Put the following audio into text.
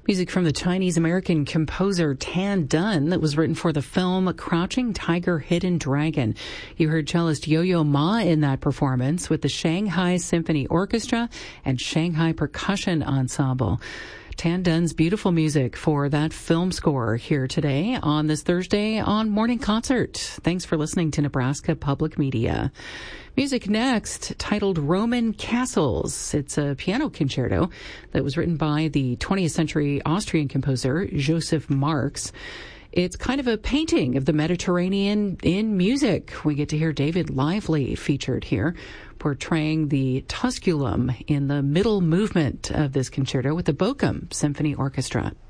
Music from the Chinese-American composer Tan Dun that was written for the film Crouching Tiger, Hidden Dragon. You heard cellist Yo-Yo Ma in that performance with the Shanghai Symphony Orchestra and Shanghai Percussion Ensemble. Tan Dun's beautiful music for that film score here today on this Thursday on Morning Concert. Thanks for listening to Nebraska Public Media. Music next, titled Roman Castles. It's a piano concerto that was written by the 20th century Austrian composer Joseph Marx. It's kind of a painting of the Mediterranean in music. We get to hear David Lively featured here, portraying the Tusculum in the middle movement of this concerto with the Bochum Symphony Orchestra.